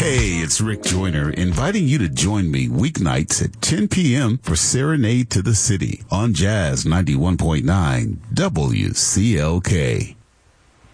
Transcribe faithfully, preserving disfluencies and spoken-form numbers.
Hey, it's Rick Joyner inviting you to join me weeknights at ten p.m. for Serenade to the City on Jazz ninety-one point nine W C L K.